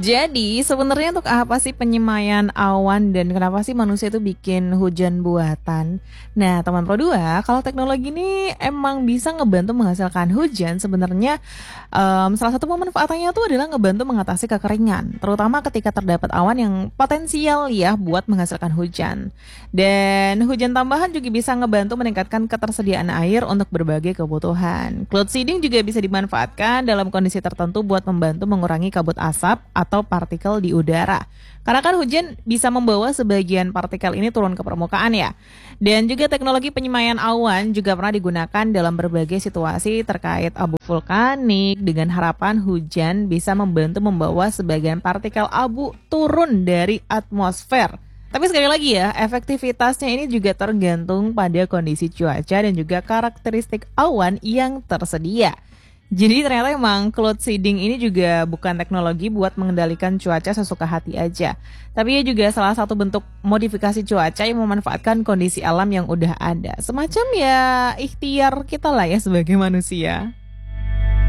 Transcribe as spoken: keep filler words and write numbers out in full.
Jadi sebenarnya untuk apa sih penyemaian awan dan kenapa sih manusia itu bikin hujan buatan? Nah, teman Pro dua, kalau teknologi ini emang bisa ngebantu menghasilkan hujan, sebenarnya em, salah satu pemanfaatannya itu adalah ngebantu mengatasi kekeringan, terutama ketika terdapat awan yang potensial ya buat menghasilkan hujan. Dan hujan tambahan juga bisa ngebantu meningkatkan ketersediaan air untuk berbagai kebutuhan. Cloud seeding juga bisa dimanfaatkan dalam kondisi tertentu buat membantu mengurangi kabut asap atau partikel di udara. Karena kan hujan bisa membawa sebagian partikel ini turun ke permukaan ya. Dan juga teknologi penyemaian awan juga pernah digunakan dalam berbagai situasi terkait abu vulkanik dengan harapan hujan bisa membantu membawa sebagian partikel abu turun dari atmosfer. Tapi sekali lagi ya, efektivitasnya ini juga tergantung pada kondisi cuaca dan juga karakteristik awan yang tersedia. Jadi ternyata emang cloud seeding ini juga bukan teknologi buat mengendalikan cuaca sesuka hati aja. Tapi ia juga salah satu bentuk modifikasi cuaca yang memanfaatkan kondisi alam yang udah ada. Semacam ya ikhtiar kita lah ya sebagai manusia.